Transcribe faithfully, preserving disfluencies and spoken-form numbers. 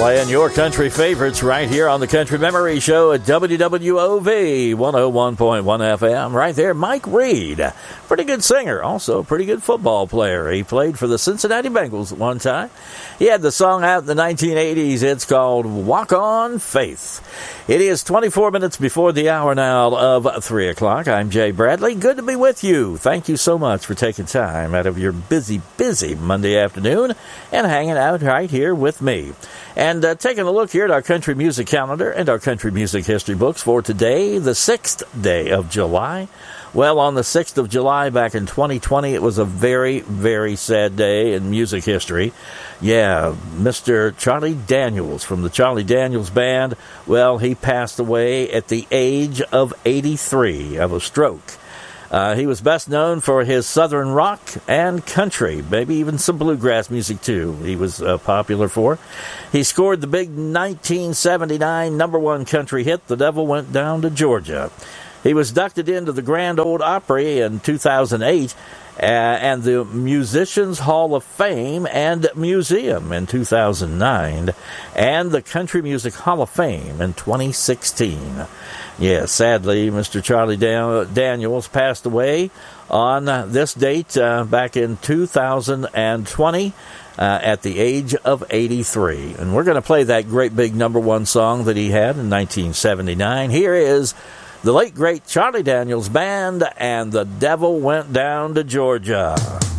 Playing your country favorites right here on the Country Memory Show at W W O V one oh one point one F M. Right there, Mike Reed. Pretty good singer, also a pretty good football player. He played for the Cincinnati Bengals at one time. He had the song out in the nineteen eighties. It's called Walk On Faith. It is twenty-four minutes before the hour now of three o'clock. I'm Jay Bradley. Good to be with you. Thank you so much for taking time out of your busy, busy Monday afternoon and hanging out right here with me. And uh, taking a look here at our country music calendar and our country music history books for today, the sixth day of July. Well, on the sixth of July back in twenty twenty, it was a very, very sad day in music history. Yeah, Mister Charlie Daniels from the Charlie Daniels Band, well, he passed away at the age of eighty-three of a stroke. Uh, he was best known for his southern rock and country, maybe even some bluegrass music, too, he was uh, popular for. He scored the big nineteen seventy-nine number one country hit, The Devil Went Down to Georgia. He was inducted into the Grand Ole Opry in two thousand eight uh, and the Musicians Hall of Fame and Museum in two thousand nine and the Country Music Hall of Fame in twenty sixteen. Yes, sadly, Mister Charlie Dan- Daniels passed away on uh, this date uh, back in two thousand twenty uh, at the age of eighty-three. And we're going to play that great big number one song that he had in nineteen seventy-nine. Here is the late, great Charlie Daniels Band and The Devil Went Down to Georgia.